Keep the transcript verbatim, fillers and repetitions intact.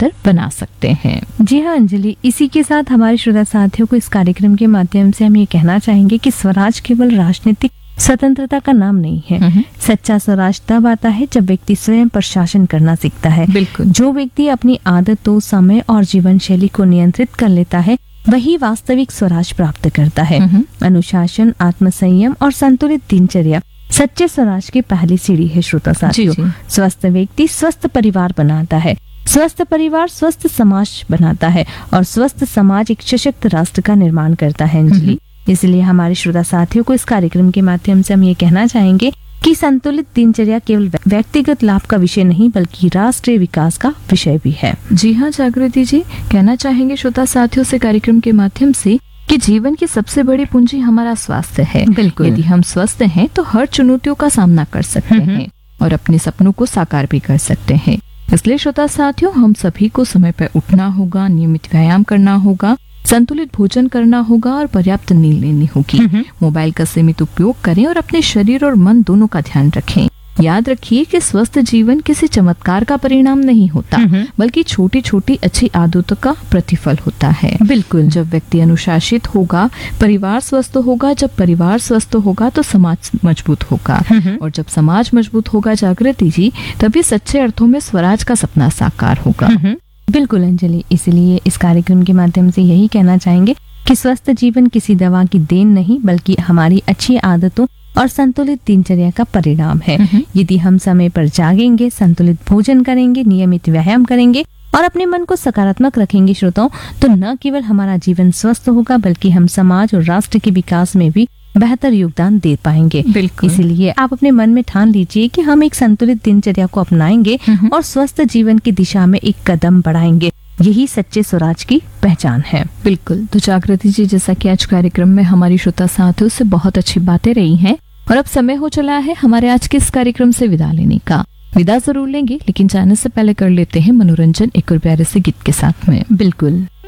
बेहतर बना सकते हैं। जी हाँ अंजलि, इसी के साथ हमारे श्रोता साथियों को इस कार्यक्रम के माध्यम से हम ये कहना चाहेंगे कि स्वराज केवल राजनीतिक स्वतंत्रता का नाम नहीं है। सच्चा स्वराज तब आता है जब व्यक्ति स्वयं पर शासन करना सीखता है। बिल्कुल। जो व्यक्ति अपनी आदतों, समय और जीवन शैली को नियंत्रित कर लेता है वही वास्तविक स्वराज प्राप्त करता है। अनुशासन, आत्मसंयम और संतुलित दिनचर्या सच्चे स्वराज की पहली सीढ़ी है। श्रोता साथियों, स्वस्थ व्यक्ति स्वस्थ परिवार बनाता है, स्वस्थ परिवार स्वस्थ समाज बनाता है और स्वस्थ समाज एक सशक्त राष्ट्र का निर्माण करता है। अंजलि, इसलिए हमारे श्रोता साथियों को इस कार्यक्रम के माध्यम से हम ये कहना चाहेंगे कि संतुलित दिनचर्या केवल व्यक्तिगत लाभ का विषय नहीं बल्कि राष्ट्रीय विकास का विषय भी है। जी हाँ जागृति जी, कहना चाहेंगे श्रोता साथियों से कार्यक्रम के माध्यम से कि जीवन की सबसे बड़ी पूंजी हमारा स्वास्थ्य है। बिल्कुल। यदि हम स्वस्थ हैं तो हर चुनौतियों का सामना कर सकते हैं और अपने सपनों को साकार भी कर सकते हैं। इसलिए श्रोता साथियों, हम सभी को समय पर उठना होगा, नियमित व्यायाम करना होगा, संतुलित भोजन करना होगा और पर्याप्त नींद लेनी होगी। मोबाइल का सीमित उपयोग करें और अपने शरीर और मन दोनों का ध्यान रखें। याद रखिए कि स्वस्थ जीवन किसी चमत्कार का परिणाम नहीं होता बल्कि छोटी छोटी अच्छी आदतों का प्रतिफल होता है। बिल्कुल। जब व्यक्ति अनुशासित होगा, परिवार स्वस्थ होगा, जब परिवार स्वस्थ होगा तो समाज मजबूत होगा और जब समाज मजबूत होगा जागृति जी, तभी सच्चे अर्थों में स्वराज का सपना साकार होगा। बिल्कुल अंजलि, इसलिए इस कार्यक्रम के माध्यम से यही कहना चाहेंगे कि स्वस्थ जीवन किसी दवा की देन नहीं बल्कि हमारी अच्छी आदतों और संतुलित दिनचर्या का परिणाम है। यदि हम समय पर जागेंगे, संतुलित भोजन करेंगे, नियमित व्यायाम करेंगे और अपने मन को सकारात्मक रखेंगे श्रोताओं, तो न केवल हमारा जीवन स्वस्थ होगा बल्कि हम समाज और राष्ट्र के विकास में भी बेहतर योगदान दे पाएंगे। इसीलिए आप अपने मन में ठान लीजिए कि हम एक संतुलित दिनचर्या को अपनाएंगे और स्वस्थ जीवन की दिशा में एक कदम बढ़ाएंगे। यही सच्चे स्वराज की पहचान है। बिल्कुल। तो जागृति जी, जैसा कि आज कार्यक्रम में हमारी श्रोता साथियों से बहुत अच्छी बातें रही हैं और अब समय हो चला है हमारे आज के इस कार्यक्रम से विदा लेने का। विदा जरूर लेंगे लेकिन जाने से पहले कर लेते हैं मनोरंजन एक और प्यारे से गीत के साथ में। बिल्कुल।